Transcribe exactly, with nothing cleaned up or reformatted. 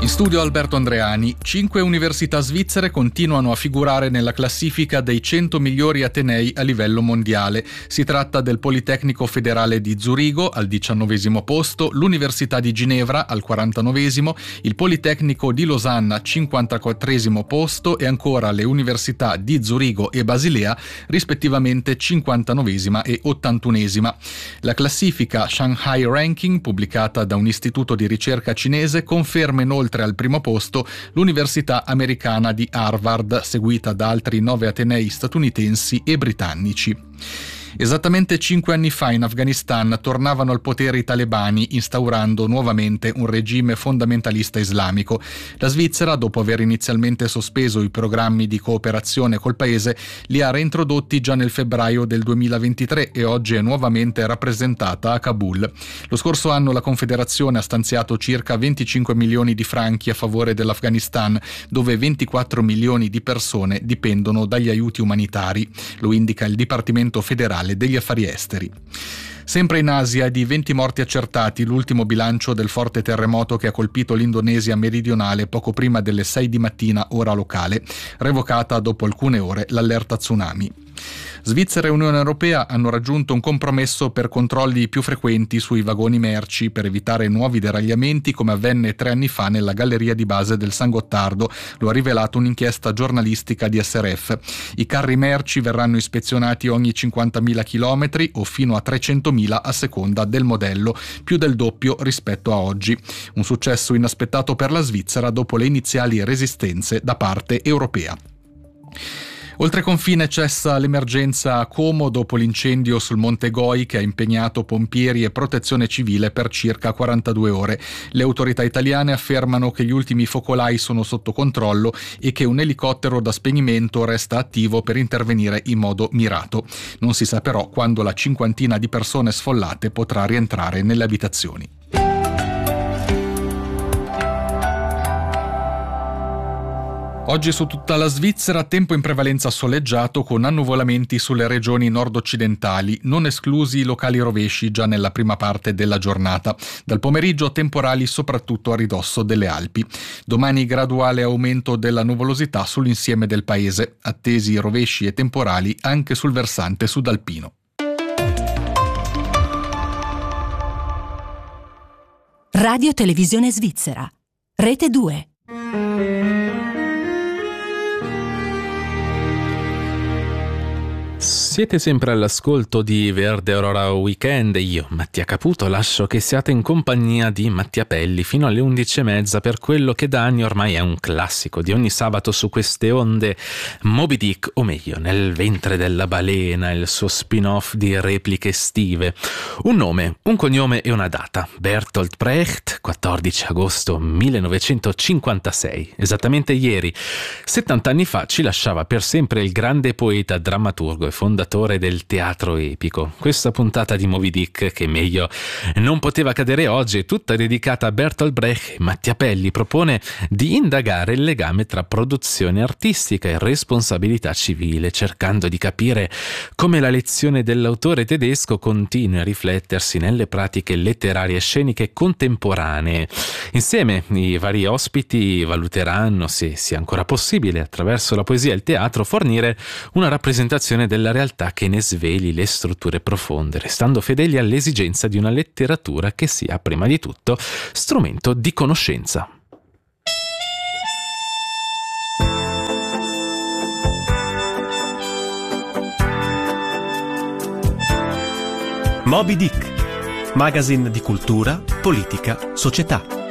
In studio Alberto Andreani. Cinque università svizzere continuano a figurare nella classifica dei cento migliori atenei a livello mondiale. Si tratta del Politecnico Federale di Zurigo al diciannovesimo posto, l'Università di Ginevra al quarantanovesimo, il Politecnico di Losanna cinquantaquattresimo posto e ancora le università di Zurigo e Basilea rispettivamente cinquantanovesima e ottantunesima. La classifica Shanghai Ranking, pubblicata da un istituto di ricerca cinese, conferma inoltre al primo posto l'Università americana di Harvard, seguita da altri nove atenei statunitensi e britannici. Esattamente cinque anni fa in Afghanistan tornavano al potere i talebani, instaurando nuovamente un regime fondamentalista islamico. La Svizzera, dopo aver inizialmente sospeso i programmi di cooperazione col paese, li ha reintrodotti già nel febbraio del duemilaventitré e oggi è nuovamente rappresentata a Kabul. Lo scorso anno la Confederazione ha stanziato circa venticinque milioni di franchi a favore dell'Afghanistan, dove ventiquattro milioni di persone dipendono dagli aiuti umanitari. Lo indica il Dipartimento Federale degli Affari Esteri. Sempre in Asia, di venti morti accertati, l'ultimo bilancio del forte terremoto che ha colpito l'Indonesia meridionale poco prima delle sei di mattina ora locale, revocata dopo alcune ore l'allerta tsunami. Svizzera e Unione Europea hanno raggiunto un compromesso per controlli più frequenti sui vagoni merci per evitare nuovi deragliamenti, come avvenne tre anni fa nella galleria di base del San Gottardo. Lo ha rivelato un'inchiesta giornalistica di S R F. I carri merci verranno ispezionati ogni cinquantamila chilometri o fino a trecentomila a seconda del modello, più del doppio rispetto a oggi. Un successo inaspettato per la Svizzera dopo le iniziali resistenze da parte europea. Oltre confine cessa l'emergenza a Como dopo l'incendio sul Monte Goi che ha impegnato pompieri e protezione civile per circa quarantadue ore. Le autorità italiane affermano che gli ultimi focolai sono sotto controllo e che un elicottero da spegnimento resta attivo per intervenire in modo mirato. Non si sa però quando la cinquantina di persone sfollate potrà rientrare nelle abitazioni. Oggi su tutta la Svizzera tempo in prevalenza soleggiato con annuvolamenti sulle regioni nord-occidentali, non esclusi i locali rovesci già nella prima parte della giornata. Dal pomeriggio temporali soprattutto a ridosso delle Alpi. Domani graduale aumento della nuvolosità sull'insieme del paese, attesi rovesci e temporali anche sul versante sudalpino. Radio Televisione Svizzera, Rete due. Siete sempre all'ascolto di Verde Aurora Weekend e io, Mattia Caputo, lascio che siate in compagnia di Mattia Pelli fino alle undici e mezza per quello che da anni ormai è un classico di ogni sabato su queste onde, Moby Dick, o meglio, Nel ventre della balena, il suo spin-off di repliche estive. Un nome, un cognome e una data. Bertolt Brecht, quattordici agosto millenovecentocinquantasei. Esattamente ieri, settanta anni fa, ci lasciava per sempre il grande poeta, drammaturgo e fondatore del teatro epico. Questa puntata di Moby Dick, che meglio non poteva cadere oggi, è tutta dedicata a Bertolt Brecht. Mattia Pelli propone di indagare il legame tra produzione artistica e responsabilità civile, cercando di capire come la lezione dell'autore tedesco continui a riflettersi nelle pratiche letterarie e sceniche contemporanee. Insieme i vari ospiti valuteranno se sia ancora possibile, attraverso la poesia e il teatro, fornire una rappresentazione della realtà che ne sveli le strutture profonde, restando fedeli all'esigenza di una letteratura che sia, prima di tutto, strumento di conoscenza. Moby Dick, magazine di cultura, politica, società.